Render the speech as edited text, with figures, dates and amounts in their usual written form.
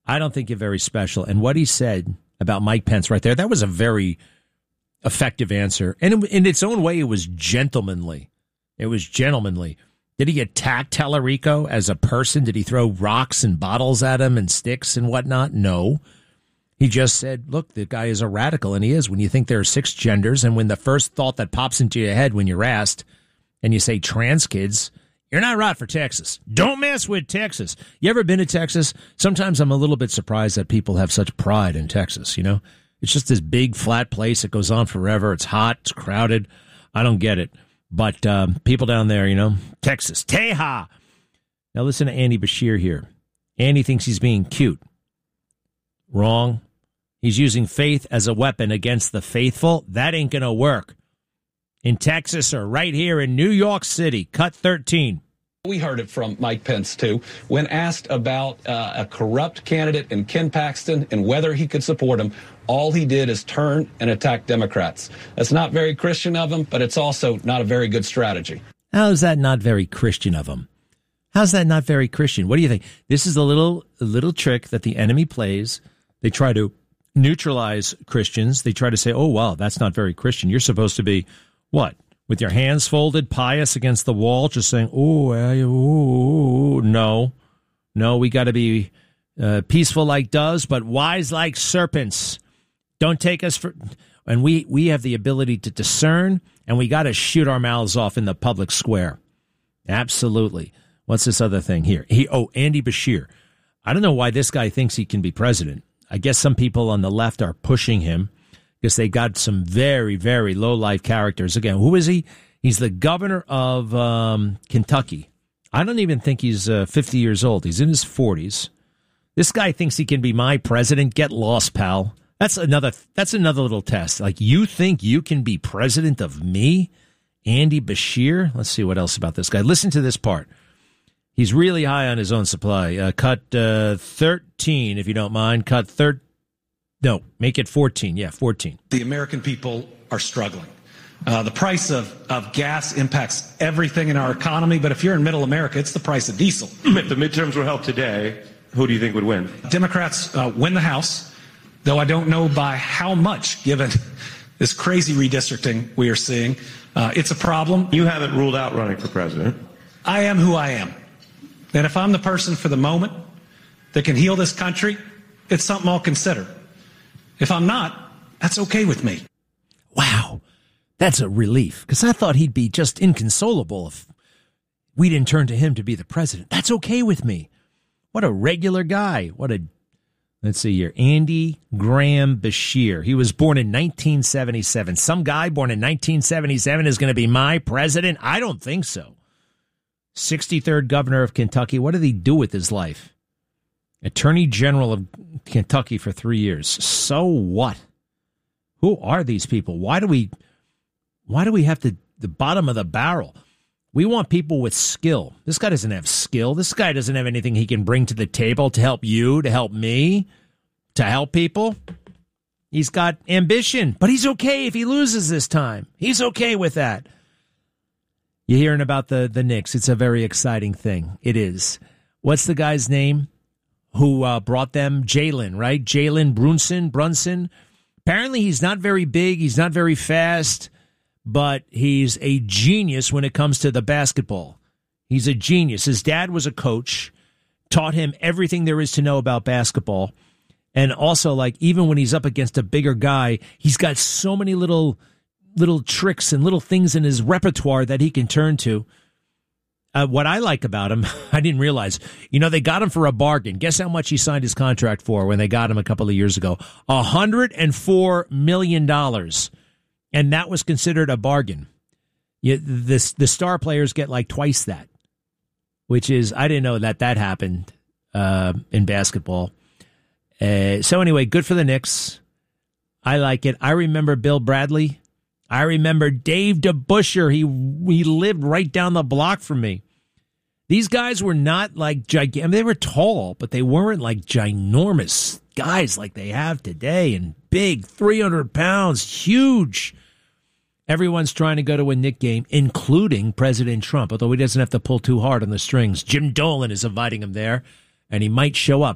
I don't think you're very special. And what he said about Mike Pence right there, that was a very effective answer. And in its own way, it was gentlemanly. It was gentlemanly. Did he attack Tallarico as a person? Did he throw rocks and bottles at him and sticks and whatnot? No. He just said, look, the guy is a radical, and he is. When you think there are 6 genders, and when the first thought that pops into your head when you're asked, and you say trans kids, you're not right for Texas. Don't mess with Texas. You ever been to Texas? Sometimes I'm a little bit surprised that people have such pride in Texas, you know? It's just this big, flat place. It goes on forever. It's hot. It's crowded. I don't get it. But people down there, you know, Texas, Teja. Now listen to Andy Bashir here. Andy thinks he's being cute. Wrong. He's using faith as a weapon against the faithful. That ain't going to work. In Texas or right here in New York City, cut 13. We heard it from Mike Pence, too, when asked about a corrupt candidate in Ken Paxton and whether he could support him. All he did is turn and attack Democrats. That's not very Christian of him, but it's also not a very good strategy. How is that not very Christian of him? How's that not very Christian? What do you think? This is a little trick that the enemy plays. They try to neutralize Christians. They try to say, oh, wow, that's not very Christian. You're supposed to be, what, with your hands folded, pious against the wall, just saying, no, we got to be peaceful like doves, but wise like serpents. Don't take us for, and we have the ability to discern, and we got to shoot our mouths off in the public square. Absolutely. What's this other thing here? Andy Bashir. I don't know why this guy thinks he can be president. I guess some people on the left are pushing him because they got some very, very low-life characters. Again, who is he? He's the governor of Kentucky. I don't even think he's 50 years old. He's in his 40s. This guy thinks he can be my president. Get lost, pal. That's another little test. Like, you think you can be president of me, Andy Bashir? Let's see what else about this guy. Listen to this part. He's really high on his own supply. Cut 13, if you don't mind. No, make it 14. Yeah, 14. The American people are struggling. The price of gas impacts everything in our economy, but if you're in middle America, it's the price of diesel. If the midterms were held today, who do you think would win? Democrats win the House, though I don't know by how much, given this crazy redistricting we are seeing. It's a problem. You haven't ruled out running for president. I am who I am. And if I'm the person for the moment that can heal this country, it's something I'll consider. If I'm not, that's okay with me. Wow. That's a relief, because I thought he'd be just inconsolable if we didn't turn to him to be the president. That's okay with me. What a regular guy. Let's see here. Andy Graham Bashir. He was born in 1977. Some guy born in 1977 is going to be my president? I don't think so. 63rd governor of Kentucky. What did he do with his life? Attorney General of Kentucky for 3 years. So what? Who are these people? Why do we have the bottom of the barrel? We want people with skill. This guy doesn't have skill. This guy doesn't have anything he can bring to the table to help you, to help me, to help people. He's got ambition, but he's okay if he loses this time. He's okay with that. You're hearing about the Knicks. It's a very exciting thing. It is. What's the guy's name who brought them? Jalen, right? Jalen Brunson. Apparently he's not very big. He's not very fast, but he's a genius when it comes to the basketball. He's a genius. His dad was a coach, taught him everything there is to know about basketball. And also, like, even when he's up against a bigger guy, he's got so many little tricks and little things in his repertoire that he can turn to. What I like about him, I didn't realize, they got him for a bargain. Guess how much he signed his contract for when they got him a couple of years ago? $104 million. And that was considered a bargain. The star players get like twice that, which is, I didn't know that happened in basketball. So anyway, good for the Knicks. I like it. I remember Bill Bradley. I remember Dave DeBusschere. He lived right down the block from me. These guys were not like gigantic. I mean, they were tall, but they weren't like ginormous guys like they have today, and big, 300 pounds, huge. Everyone's trying to go to a Knick game, including President Trump, although he doesn't have to pull too hard on the strings. Jim Dolan is inviting him there, and he might show up.